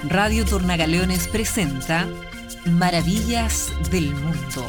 Radio Tornagaleones presenta Maravillas del Mundo.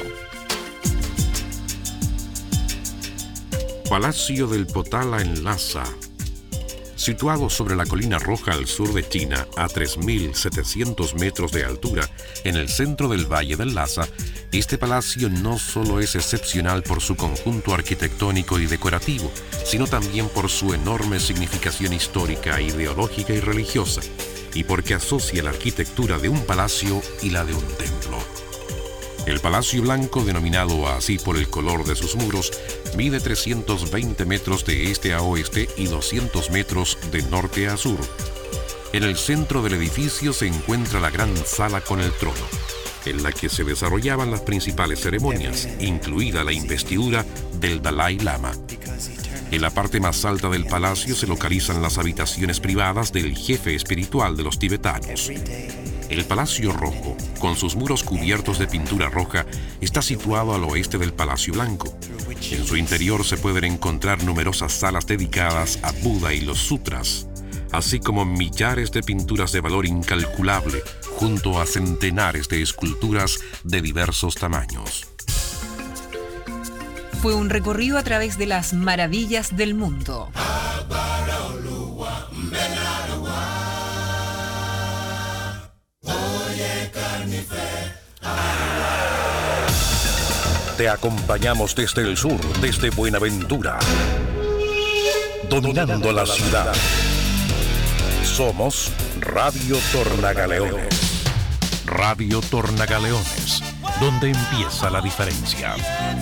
Palacio del Potala en Lhasa. Situado sobre la colina roja al sur de China, a 3.700 metros de altura, en el centro del Valle del Lhasa, este palacio no solo es excepcional por su conjunto arquitectónico y decorativo, sino también por su enorme significación histórica, ideológica y religiosa, y porque asocia la arquitectura de un palacio y la de un templo. El Palacio Blanco, denominado así por el color de sus muros, mide 320 metros de este a oeste y 200 metros de norte a sur. En el centro del edificio se encuentra la gran sala con el trono, en la que se desarrollaban las principales ceremonias, incluida la investidura del Dalai Lama. En la parte más alta del palacio se localizan las habitaciones privadas del jefe espiritual de los tibetanos. El Palacio Rojo, con sus muros cubiertos de pintura roja, está situado al oeste del Palacio Blanco. En su interior se pueden encontrar numerosas salas dedicadas a Buda y los sutras, así como millares de pinturas de valor incalculable, junto a centenares de esculturas de diversos tamaños. Fue un recorrido a través de las maravillas del mundo. Te acompañamos desde el sur, desde Buenaventura, dominando la ciudad. Somos Radio Tornagaleones. Radio Tornagaleones, donde empieza la diferencia.